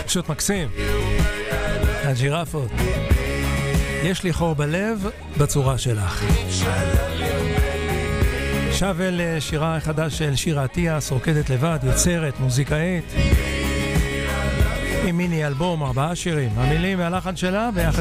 פשוט מקסים. הג'ירפות. יש לי חור בלב בצורה שלך. שב אל שירה החדש של שירה עטיאס, רוקדת לבד, יוצרת, מוזיקאית, עם מיני אלבום, 4 שירים. המילים והלחן שלה ביחד